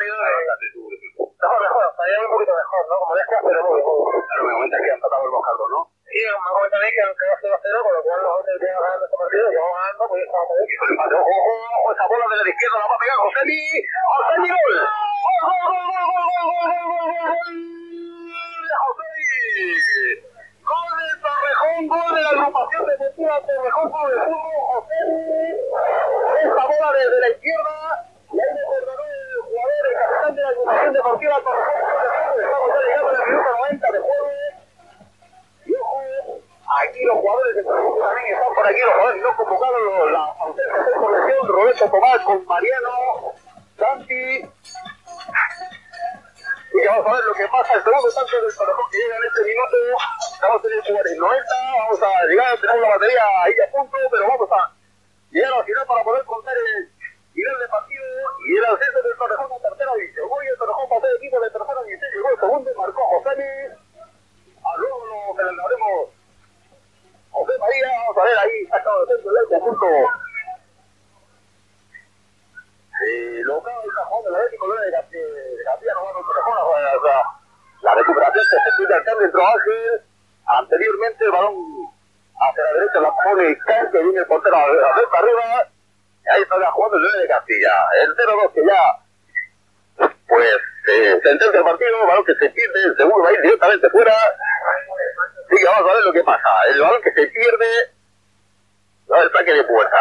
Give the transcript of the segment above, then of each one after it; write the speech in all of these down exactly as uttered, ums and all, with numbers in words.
rápido. Mejor, mejor, para ir un poquito mejor, ¿no? Como decías, pero muy bien. Pero me comentas que han tratado el Bojardo, ¿no? Sí, me comentan ahí que han quedado cero a cero, con lo cual los otros que ganando este partido, que vamos ganando, pues estamos ahí. Ojo, ojo, esa bola de la izquierda la va a pegar Josemi. ¡Josemi, gol! ¡Gol, gol, gol, gol, gol, gol, gol, gol! ¡De Josemi! ¡Gol de Torrejón! ¡Gol de la agrupación deportiva Torrejón por el fútbol! Josemi. Esa bola desde la izquierda. Y ahí me acordó el jugador, el capitán de la agrupación deportiva Torrejón. Estamos ya llegando al minuto noventa de juego. Y ojo, aquí los jugadores de Torrejón también están por aquí, los jugadores no convocados, la ausencia de corrección, Roberto Tomás con Mariano, Santi. Y que vamos a ver lo que pasa, el segundo tanto del Torrejón que llega en este minuto. Vamos a tener jugadores noventa, vamos a llegar, tenemos la batería ahí a punto, pero vamos a llegar al final para poder contar el final del partido y el ascenso del Torrejón a tercera división. Hoy el Torrejón pasó de equipo de tercera división, llegó el segundo, marcó Josemi. A luego lo celebraremos José María, vamos a ver ahí, sacado de centro del conjunto. Eh, lo que está jugando el Atlético de Castilla, no va a Torrejón, o sea, la recuperación se ejecuta al cambio dentro Ángel. Anteriormente el balón hacia la derecha la pone Can, que viene el portero a ver para arriba. Y ahí está ya jugando el nueve de Castilla. El cero dos que ya, pues, eh, sentencia el partido, el balón que se pierde, el segundo va a ir directamente fuera. Sí, que vamos a ver lo que pasa. El balón que se pierde, va el saque de puerta.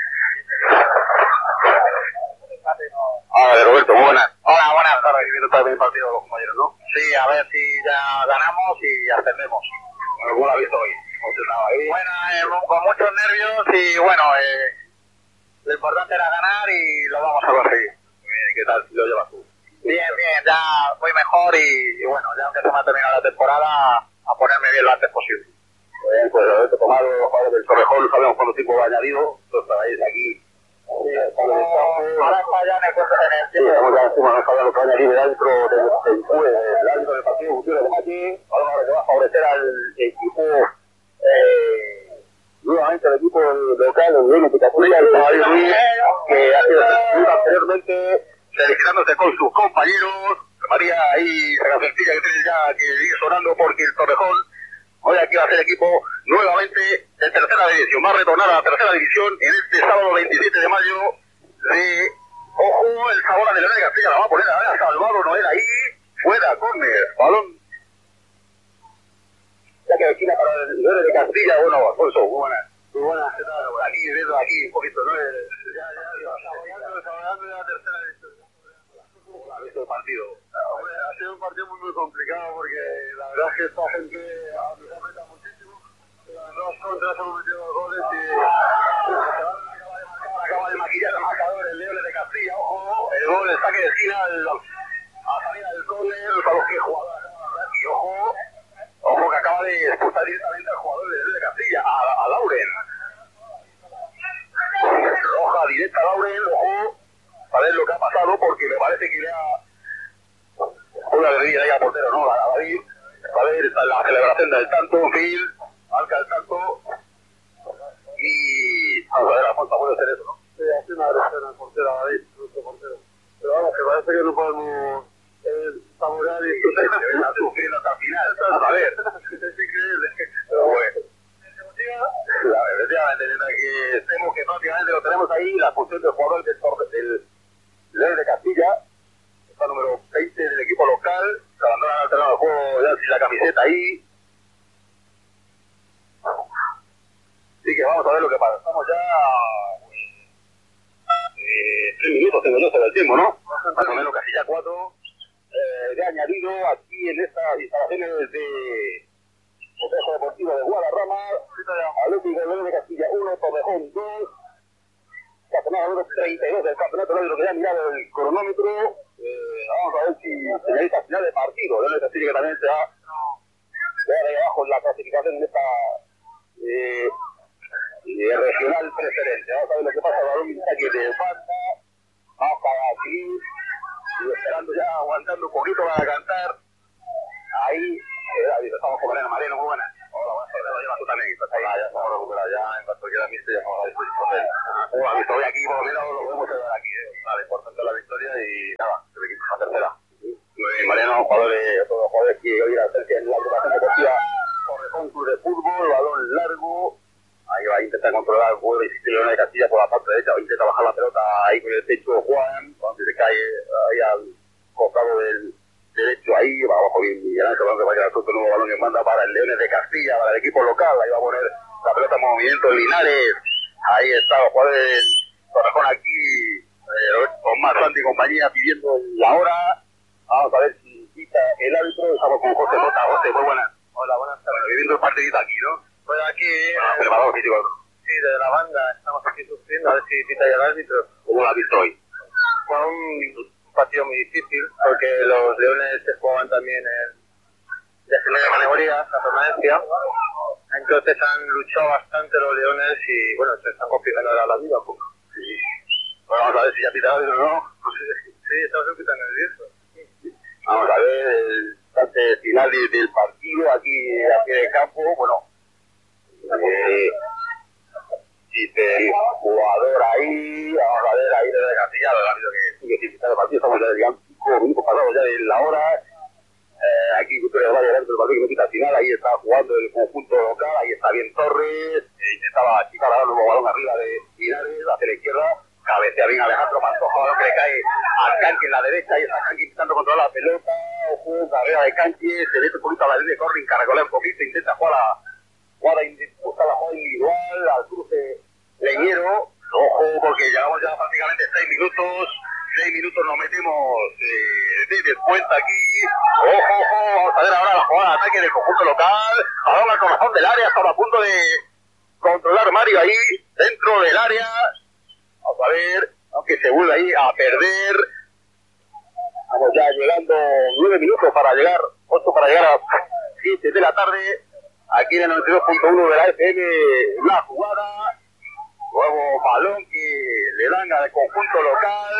Hola, Roberto, muy buenas. Hola, buenas. Está reviviendo también el partido de los compañeros, ¿no? Sí, a ver si ya ganamos y ascendemos. Bueno, ¿cómo lo ha visto hoy? Emocionado ahí. Bueno, eh, con muchos nervios y bueno, eh, lo importante era ganar y lo vamos a conseguir. Muy bien, ¿y qué tal lo llevas tú? Bien, bien, ya voy mejor y, y bueno, ya aunque se me ha terminado la temporada, a ponerme bien lo antes posible. Bien, pues Roberto Tomás, los jugadores del Torrejón, sabemos cuánto tiempo va añadido, entonces estáis aquí. Sí, estamos, ahora está ya en el, en el Sí, estamos ya encima, no sabemos lo que va a añadir el árbitro del, del, del árbitro del partido, Gutiérrez de Machi. Ahora que va a favorecer al equipo, eh, nuevamente el equipo local, el Luis de Castilla, el Javier Ruiz, que ha sido seleccionado anteriormente, felicitándose con sus compañeros. María ahí, la cancioncilla que tiene ya que sigue sonando porque el Torrejón hoy aquí va a ser equipo nuevamente de tercera división. Va a retornar a la tercera división en este sábado veintisiete de mayo de, ojo, el Sabora de León de Castilla la va a poner a ver, Salvador Noel ahí, fuera, córner, balón. Ya que esquina para el León de Castilla, bueno, Alfonso, muy buenas. Muy buenas, ¿qué tal? Por aquí, viendo aquí un poquito, ¿no? Ya, ya, ya, saboreando, saboreando la tercera división. ¿Cómo ha visto el partido? Hombre, ha sido un partido muy, muy complicado porque la verdad es que esta gente a mí me afecta muchísimo. Las dos contras hemos metido dos goles y acaba de maquillar el marcador el Leones de Castilla. Ojo, el gol, el saque de esquina el, a salida del córner para los que jugadores y ojo, ojo que acaba de expulsar directamente al jugador del Leones de Castilla, a, a Lauren. Roja directa a Lauren, ojo, a ver lo que ha pasado porque me parece que le ha una bebida ahí al portero, ¿no? A David, a ver la celebración del tanto, en fin, marca el tanto y vamos a ver, Alfonso puede hacer eso, ¿no? sí, hace una agresión al portero, a David, nuestro portero. Pero vamos, que parece que no podemos eh, saborear y está sufriendo hasta el final, a ver, es increíble. pero bueno. A ver, efectivamente, que estemos que prácticamente lo tenemos ahí, la función del jugador del del León de Castilla, está número veinte del equipo local, se abandona al terreno del juego ya sin la camiseta ahí. Así que vamos a ver lo que pasa. Estamos ya eh, tres minutos, tengo yo sobre el tiempo, ¿no? Más o menos casi ya cuatro. Eh, de añadido aquí en estas instalaciones de Consejo Deportivo de Guadarrama, Atlético León de Castilla uno, Torrejón dos, campeonato número treinta y dos del campeonato, lo que ya ha mirado el cronómetro. Eh, vamos a ver si señalita final de partido. León de Castilla que también se va ahí abajo en la clasificación en esta eh, eh, regional preferente. Vamos a ver lo que pasa. Balón aquí de falta, vamos para aquí y esperando ya, aguantando un poquito para cantar. Ahí, eh, David, estamos con Mariano. Mariano, muy buenas. Hola, buenas tardes. Lo llevas tú también. Estás ahí. Ya estamos recuperados ya. En cuanto quiera mí, ya estamos a disposición de él. Hola, visto hoy aquí, por lo menos lo podemos ver aquí. Eh. Vale, importante la victoria y nada, el equipo jugadores, otros jugadores que hoy eran en la agrupación deportiva Torrejón Club de Fútbol, balón largo. Ahí va a intentar controlar el juego de Leones de Castilla por la parte derecha, va a intentar bajar la pelota ahí con el pecho Juan, cuando se cae ahí al costado del derecho, ahí va abajo bien Miguel Ángel, donde va a quedar suelto el nuevo balón que manda para el Leones de Castilla, para el equipo local, ahí va a poner la pelota en movimiento Linares, ahí está el jugador del Torrejón aquí, eh, con más Santi y compañía pidiendo la hora, vamos a ver si quita el árbitro, estamos con José Jota. José, muy buenas. Hola, buenas tardes. Viviendo el partidito aquí, ¿no? Pues aquí, Ah, preparado físico. sí, desde la banda, estamos aquí sufriendo, a ver si quita ya el árbitro. ¿Cómo lo has visto hoy? Fue un partido muy difícil, porque los Leones se jugaban también en descenso de categoría, la permanencia. Entonces han luchado bastante los Leones y, bueno, se están complicando ahora la vida un poco. Sí. Bueno, vamos a ver si ya pita el árbitro, ¿no? Pues sí, sí, estamos un poquito nerviosos. Vamos a ver el instante final del partido aquí a pie de campo. Bueno, eh, dice el jugador ahí, vamos a ver ahí desde Castilla, el árbitro que sigue sin quitar el partido, estamos ya digamos cinco minutos pasados ya de la hora. Eh, aquí Victoria Valle dentro del partido que no quita al final, ahí está jugando el conjunto local, ahí está bien Torres, eh, intentaba achicar a dar un nuevo balón arriba de Linares hacia la izquierda. Cabecea bien Alejandro Pantoja, balón que le cae al Canqui en la derecha, y está Canqui intentando controlar la pelota, ojo, carrera de Canqui, se mete un poquito a la línea de corre, encargolea un poquito, intenta jugar a jugar a buscar la jugada individual, al cruce leñero, ojo, porque llevamos ya prácticamente seis minutos, seis minutos nos metemos eh, de descuento aquí, ojo, ojo, vamos a ver ahora la jugada de ataque del conjunto local, balón al corazón del área, estaba a punto de controlar Mario ahí, dentro del área. Vamos a ver, aunque se vuelve ahí a perder. Estamos ya llegando nueve minutos para llegar, ocho para llegar a siete de la tarde. Aquí en el noventa y dos punto uno de la F M, la jugada. Nuevo balón que le dan al conjunto local.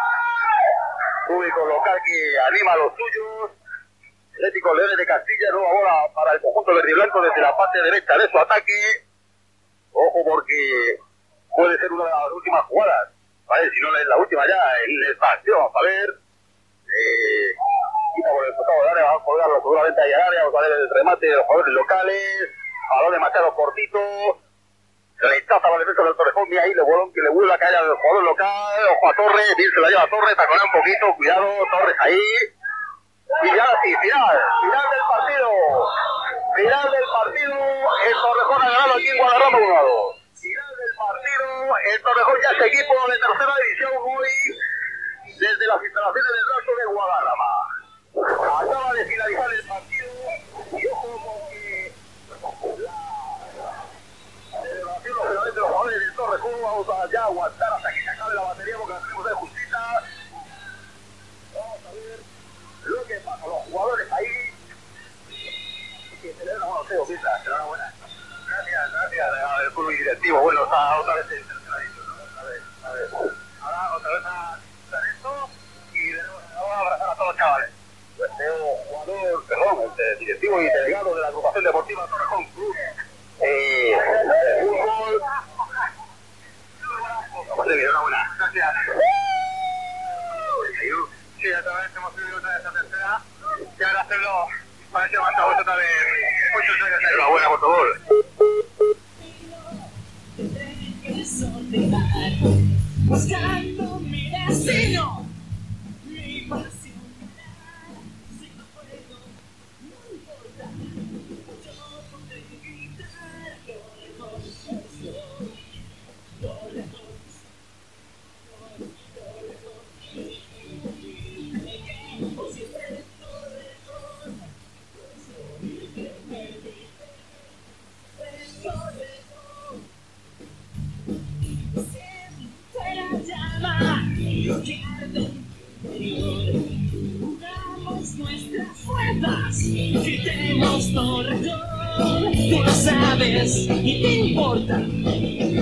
Público local que anima a los suyos. Atlético Leones de Castilla, nueva bola para el conjunto verde y blanco desde la parte derecha de su ataque. Ojo porque puede ser una de las últimas jugadas, ¿vale? Si no es la última ya en esta acción, vamos a ver. Eh, quita por el costado del área, vamos a colgarlo seguramente ahí al área, vamos a ver el remate de los jugadores locales, balón demasiado cortito, rechaza la defensa del Torrejón, mira ahí el bolón que le vuelve a caer al jugador local, ojo a Torres, bien se la lleva Torres, taconea un poquito, cuidado, Torres ahí. Y ya sí, final, final del partido, final del partido, el Torrejón ha ganado aquí en Guadarrama uno a dos. Final del partido, el Torrejón ya es equipo de tercera división hoy desde las instalaciones del Raso de Guadarrama. Acaba de finalizar el partido y ojo porque la celebración lógicamente de los jugadores del Torrejón, vamos a ya aguantar hasta que se acabe la batería porque la tenemos de justita. Vamos a ver lo que pasa, los jugadores ahí que celebran, bueno, Teo Pita, enhorabuena. Gracias, gracias al club directivo. Bueno, está otra vez en tercera división, ¿no? A ver, a ver. Ahora otra vez a hacer esto y de nuevo vamos a abrazar a todos los chavales. Pues Teo, jugador, perdón, el directivo y delegado de la agrupación deportiva Torrejón Club. Eh, de fútbol. Vamos a ver, enhorabuena. Gracias. Sí, otra vez hemos subido otra vez a tercera. Y ahora hacerlo para que levanta otra vez. Muchos años. Enhorabuena, por favor. Buscando mi destino, mi pasión, si no puedo, no importa, yo podré gritar lo lejos, lo lejos, jugamos nuestras fuerzas, gritemos Torrejón, tú lo sabes y te importa.